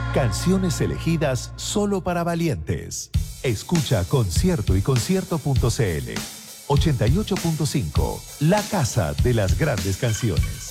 Canciones elegidas solo para valientes. Escucha Concierto y Concierto.cl. 88.5, la casa de las grandes canciones.